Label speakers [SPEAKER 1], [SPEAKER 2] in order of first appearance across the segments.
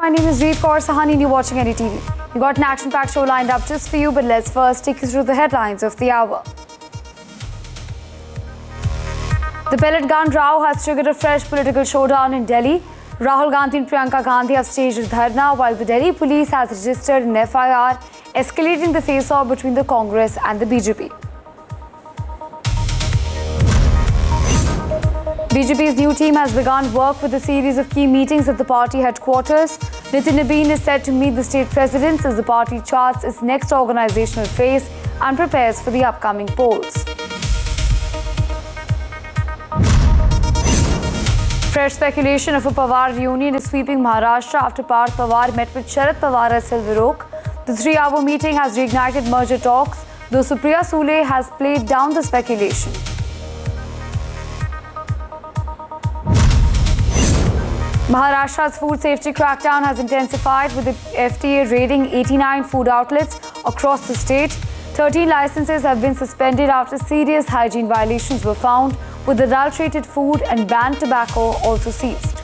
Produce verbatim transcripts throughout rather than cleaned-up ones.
[SPEAKER 1] my name is Reet Kaur Sahani and you're watching N D T V. We've got an action-packed show lined up just for you, but let's first take you through the headlines of the hour. The pellet gun row has triggered a fresh political showdown in Delhi. Rahul Gandhi and Priyanka Gandhi have staged a dharna, while the Delhi police has registered an F I R, escalating the face-off between the Congress and the B J P. B J P's new team has begun work with a series of key meetings at the party headquarters. Nitin Nabeen is set to meet the state presidents as the party charts its next organizational phase and prepares for the upcoming polls. Fresh speculation of a Pawar reunion is sweeping Maharashtra after Parth Pawar met with Sharad Pawar at Silver Oak. The three-hour meeting has reignited merger talks, though Supriya Sule has played down the speculation. Maharashtra's food safety crackdown has intensified, with the F D A raiding eighty-nine food outlets across the state. thirteen licenses have been suspended after serious hygiene violations were found, with adulterated food and banned tobacco also seized.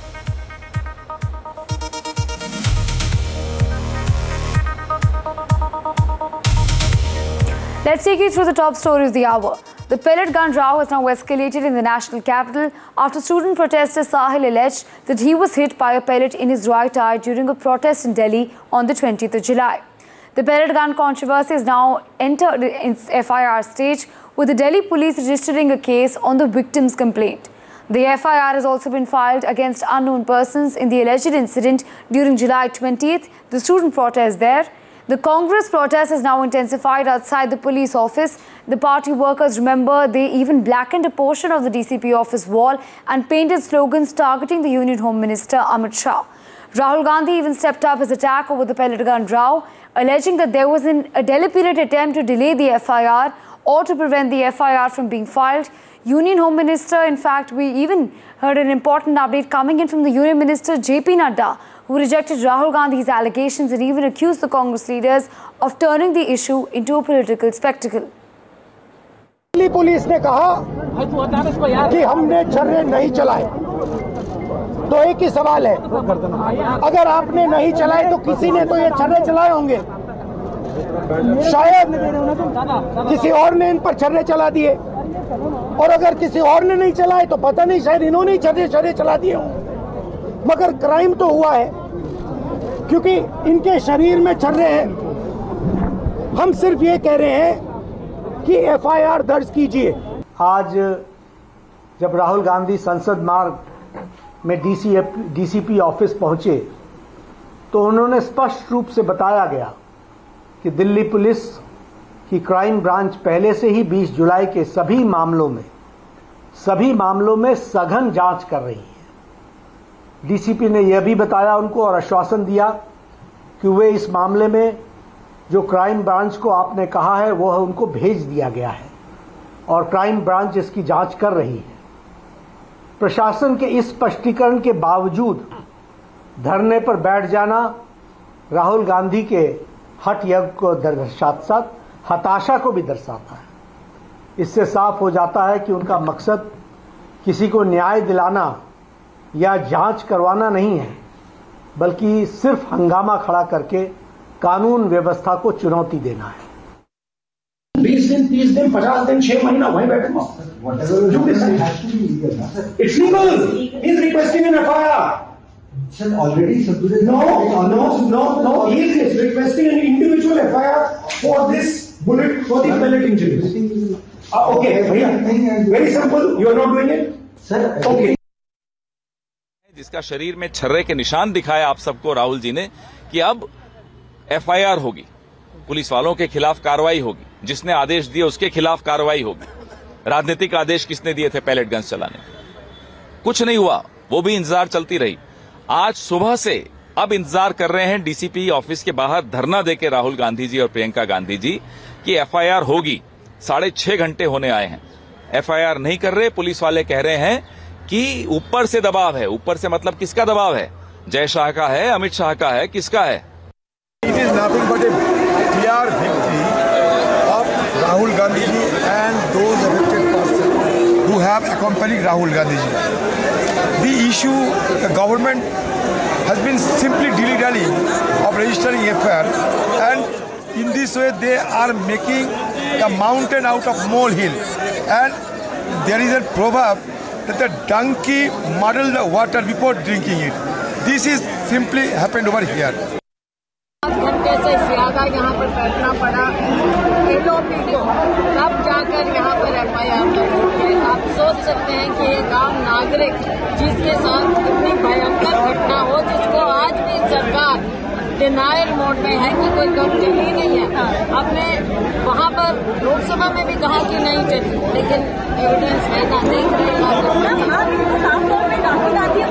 [SPEAKER 1] Let's take you through the top story of the hour. The pellet gun row has now escalated in the national capital after student protester Sahil alleged that he was hit by a pellet in his right eye during a protest in Delhi on the twentieth of July. The pellet gun controversy has now entered its F I R stage, with the Delhi police registering a case on the victim's complaint. The F I R has also been filed against unknown persons in the alleged incident during July twentieth, the student protest there. The Congress protest has now intensified outside the police office. The party workers, remember, they even blackened a portion of the D C P office wall and painted slogans targeting the Union Home Minister Amit Shah. Rahul Gandhi even stepped up his attack over the pellet gun row, alleging that there was an, a deliberate attempt to delay the F I R or to prevent the F I R from being filed. Union Home Minister, in fact, we even heard an important update coming in from the Union Minister J P Nadda, who rejected Rahul Gandhi's allegations and even accused the Congress leaders of turning the issue into a political spectacle.
[SPEAKER 2] Delhi police ने कहा कि हमने छर्रे नहीं चलाए, तो एक ही सवाल है, अगर आपने नहीं चलाए तो किसी ने तो ये छर्रे चलाए होंगे। शायद किसी और ने इन पर छर्रे चला दिए, और अगर किसी और ने नहीं चलाए तो पता नहीं, शायद इन्होंने ही छर्रे छर्रे चला दिए हों। मगर क्राइम तो हुआ है, क्योंकि इनके शरीर में छर्रे हैं। हम सिर्फ ये कह रहे हैं कि एफ आई आर दर्ज कीजिए।
[SPEAKER 3] आज जब राहुल गांधी संसद मार्ग में डीसी डीसीपी ऑफिस पहुंचे, तो उन्होंने स्पष्ट रूप से बताया गया कि दिल्ली पुलिस की क्राइम ब्रांच पहले से ही बीस जुलाई के सभी मामलों में सभी मामलों में सघन जांच कर रही है। डीसीपी ने यह भी बताया उनको और आश्वासन दिया कि वे इस मामले में जो क्राइम ब्रांच को आपने कहा है वह उनको भेज दिया गया है और क्राइम ब्रांच इसकी जांच कर रही है। प्रशासन के इस स्पष्टीकरण के बावजूद धरने पर बैठ जाना राहुल गांधी के हठ यज्ञ को दर्शाता साथ हताशा को भी दर्शाता है। इससे साफ हो जाता है कि उनका मकसद किसी को न्याय दिलाना या जांच करवाना नहीं है, बल्कि सिर्फ हंगामा खड़ा करके कानून व्यवस्था को चुनौती देना है।
[SPEAKER 2] बीस दिन, तीस दिन, पचास दिन, छह महीना वहीं बैठे। It's legal. He's requesting an F I R.
[SPEAKER 4] Sir, already Saturday.
[SPEAKER 2] No, no, no, no. He is requesting an individual F I R for this bullet, for the pellet injuries. Uh, okay, bhaiya. Very simple. You are not doing it,
[SPEAKER 4] Sir.
[SPEAKER 2] Okay.
[SPEAKER 5] जिसका शरीर में छर्रे के निशान दिखाए आप सबको राहुल जी ने कि अब एफ आई आर होगी, पुलिस वालों के खिलाफ कार्रवाई होगी, जिसने आदेश दिए उसके खिलाफ कार्रवाई होगी। राजनीतिक आदेश किसने दिए थे पैलेट गन्स चलाने? कुछ नहीं हुआ, वो भी इंतजार चलती रही। आज सुबह से अब इंतजार कर रहे हैं डीसीपी ऑफिस के बाहर धरना देके राहुल गांधी जी और प्रियंका गांधी जी कि एफ आई आर होगी। साढ़े छह घंटे होने आए हैं, एफ आई आर नहीं कर रहे। पुलिस वाले कह रहे हैं कि ऊपर से दबाव है। ऊपर से मतलब किसका दबाव है? जय शाह का है, अमित शाह का है, किसका है?
[SPEAKER 6] It is nothing but a clear victory of Rahul Gandhi ji and those affected persons who have accompanied Rahul Gandhi ji. The issue, the government has been simply dilly-dally of registering F I R, and in this way they are making a mountain out of molehill. And there is a proverb that the donkey muddles the water before drinking it. This is simply happened over here.
[SPEAKER 7] पाँच घंटे से ज्यादा यहाँ पर बैठना पड़ा LOP को, तब जाकर यहाँ पर एफ आई आर दर्ज। आप सोच सकते हैं कि एक आम नागरिक जिसके साथ इतनी भयंकर घटना हो, जिसको आज भी सरकार डिनायल मोड में है कि कोई गन चली नहीं है। आपने वहाँ पर लोकसभा में भी कहा कि नहीं चली, लेकिन एविडेंस है ना, देख रहे हैं।